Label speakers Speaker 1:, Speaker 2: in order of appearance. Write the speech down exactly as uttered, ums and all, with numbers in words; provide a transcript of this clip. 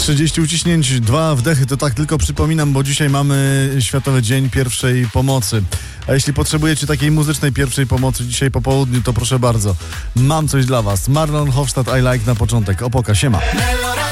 Speaker 1: trzydzieści uciśnięć, dwa wdechy, to tak tylko przypominam, bo dzisiaj mamy Światowy Dzień Pierwszej Pomocy. A jeśli potrzebujecie takiej muzycznej pierwszej pomocy dzisiaj po południu, to proszę bardzo, mam coś dla was. Marlon Hofstadt, I Like na początek. Opoka, siema.